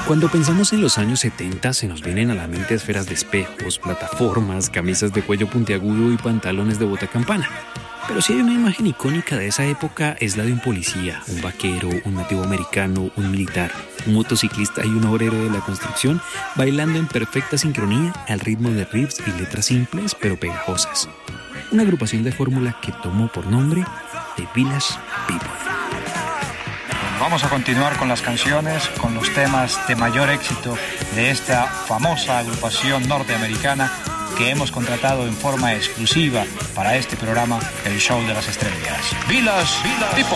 Cuando pensamos en los años 70 se nos vienen a la mente esferas de espejos, plataformas, camisas de cuello puntiagudo y pantalones de bota campana. Pero si hay una imagen icónica de esa época es la de un policía, un vaquero, un nativo americano, un militar, un motociclista y un obrero de la construcción bailando en perfecta sincronía al ritmo de riffs y letras simples pero pegajosas. Una agrupación de fórmula que tomó por nombre The Village People. Vamos a continuar con las canciones, con los temas de mayor éxito de esta famosa agrupación norteamericana que hemos contratado en forma exclusiva para este programa, El Show de las Estrellas. Village People.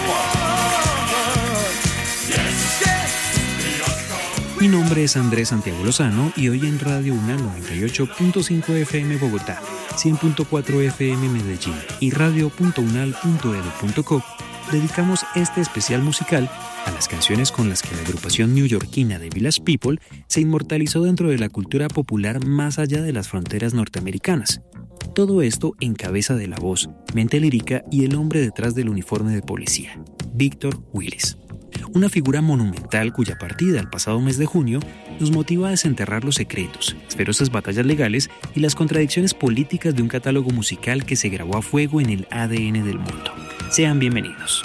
Mi nombre es Andrés Santiago Lozano y hoy en Radio UNAL 98.5 FM Bogotá, 100.4 FM Medellín y radio.unal.edu.co dedicamos este especial musical a las canciones con las que la agrupación neoyorquina de Village People se inmortalizó dentro de la cultura popular más allá de las fronteras norteamericanas. Todo esto en cabeza de la voz, mente lírica y el hombre detrás del uniforme de policía, Victor Willis. Una figura monumental cuya partida el pasado mes de junio nos motiva a desenterrar los secretos, las feroces batallas legales y las contradicciones políticas de un catálogo musical que se grabó a fuego en el ADN del mundo. Sean bienvenidos.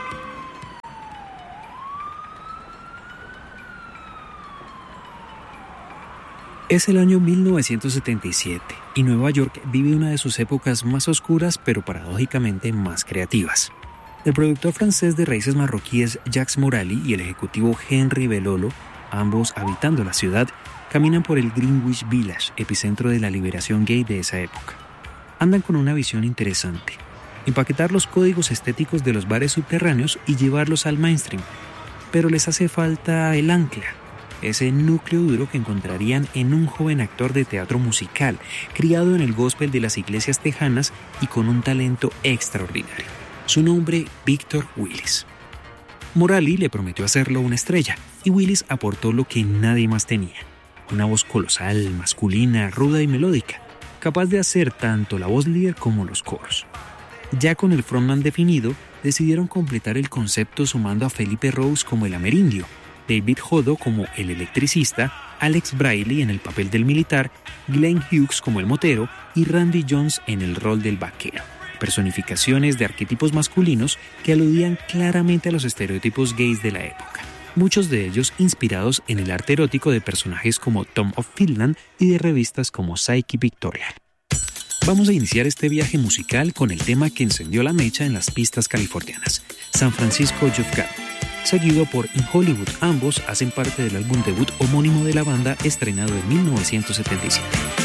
Es el año 1977 y Nueva York vive una de sus épocas más oscuras pero paradójicamente más creativas. El productor francés de raíces marroquíes Jacques Morali y el ejecutivo Henry Belolo, ambos habitando la ciudad, caminan por el Greenwich Village, epicentro de la liberación gay de esa época. Andan con una visión interesante: empaquetar los códigos estéticos de los bares subterráneos y llevarlos al mainstream. Pero les hace falta el ancla, ese núcleo duro que encontrarían en un joven actor de teatro musical, criado en el gospel de las iglesias tejanas y con un talento extraordinario. Su nombre, Victor Willis. Morali le prometió hacerlo una estrella, y Willis aportó lo que nadie más tenía: una voz colosal, masculina, ruda y melódica, capaz de hacer tanto la voz líder como los coros. Ya con el frontman definido, decidieron completar el concepto sumando a Felipe Rose como el amerindio, David Hodo como el electricista, Alex Brailey en el papel del militar, Glenn Hughes como el motero y Randy Jones en el rol del vaquero. Personificaciones de arquetipos masculinos que aludían claramente a los estereotipos gays de la época, muchos de ellos inspirados en el arte erótico de personajes como Tom of Finland y de revistas como Psyche Victorial. Vamos a iniciar este viaje musical con el tema que encendió la mecha en las pistas californianas, San Francisco You've Got, seguido por In Hollywood. Ambos hacen parte del álbum debut homónimo de la banda, estrenado en 1977.